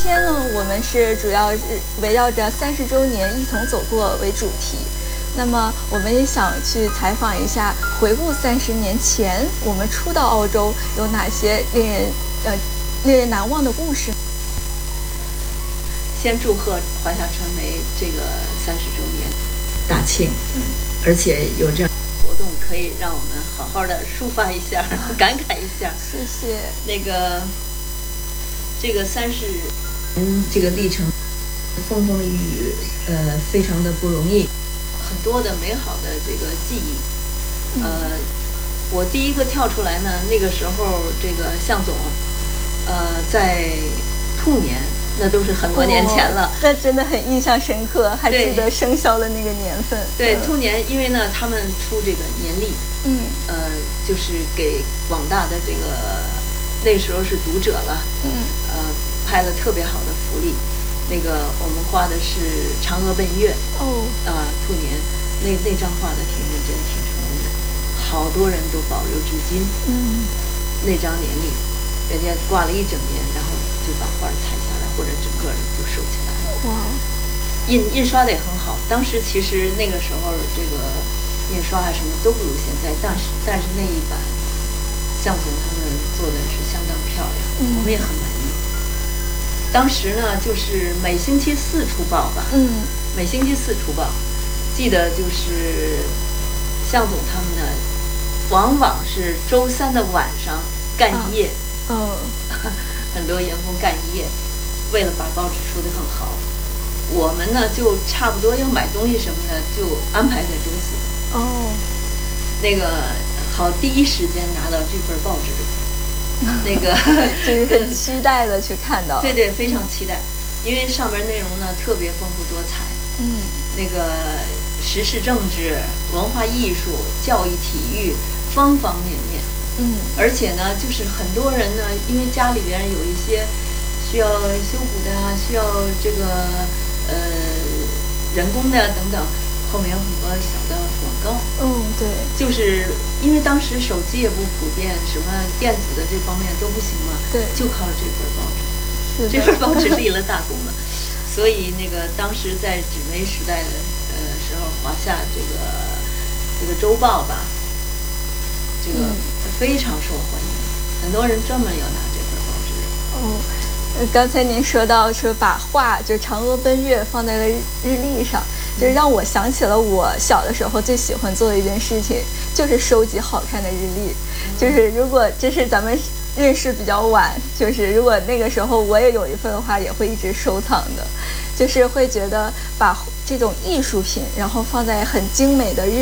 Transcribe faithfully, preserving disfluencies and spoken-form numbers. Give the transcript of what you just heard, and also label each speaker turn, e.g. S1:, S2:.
S1: 天呢，我们是主要是围绕着三十周年一同走过为主题。那么，我们也想去采访一下，回顾三十年前我们初到澳洲有哪些令人呃令人难忘的故事。
S2: 先祝贺华夏传媒这个三十周年大庆，嗯，而且有这样活动可以让我们好好的抒发一下，感慨一下。
S1: 谢谢。
S2: 那个这个三十嗯这个历程风风雨雨，呃，非常的不容易，很多的美好的这个记忆。呃，我第一个跳出来呢，那个时候这个向总，呃，在兔年。那都是很多年前了，
S1: 那、哦、真的很印象深刻，还记得生肖的那个年份。
S2: 对，兔年，因为呢，他们出这个年历，
S1: 嗯，
S2: 呃，就是给广大的这个那时候是读者了，
S1: 嗯，
S2: 呃，拍了特别好的福利。那个我们画的是嫦娥奔月，
S1: 哦，
S2: 啊、呃，兔年那那张画的挺认真，挺成功的，好多人都保留至今。
S1: 嗯，
S2: 那张年历，人家挂了一整年，然后就把画裁下来。或者整个就收起来了。
S1: 哇，
S2: 印印刷的也很好。当时其实那个时候这个印刷啊什么都不如现在，但是但是那一版向总他们做的是相当漂亮，
S1: 嗯、
S2: 我们也很满意。当时呢，就是每星期四出报吧，
S1: 嗯，
S2: 每星期四出报。记得就是向总他们呢，往往是周三的晚上干一夜，
S1: 嗯、啊，
S2: 哦、很多员工干一夜。为了把报纸出得更好，我们呢就差不多要买东西什么的，就安排在周四。
S1: 哦，
S2: 那个好，第一时间拿到这份报纸，那个
S1: 就是很期待的去看到。
S2: 对对，非常期待，因为上面内容呢特别丰富多彩。
S1: 嗯，
S2: 那个时事政治、文化艺术、教育体育，方方面面。
S1: 嗯，
S2: 而且呢，就是很多人呢，因为家里边有一些。需要修补的啊，需要这个呃人工的等等，后面有很多小的广告。
S1: 嗯，对，
S2: 就是因为当时手机也不普遍，什么电子的这方面都不行嘛，
S1: 对，
S2: 就靠这份报纸，这份报纸立了大功了。所以那个当时在纸媒时代的呃时候，华夏这个这个周报吧，这个非常受欢迎，嗯、很多人专门要拿这份报纸。
S1: 哦。刚才您说到说把画就嫦娥奔月放在了日日历上，就让我想起了我小的时候最喜欢做的一件事情，就是收集好看的日历。就是如果这是咱们认识比较晚，就是如果那个时候我也有一份的话，也会一直收藏的。就是会觉得把这种艺术品，然后放在很精美的日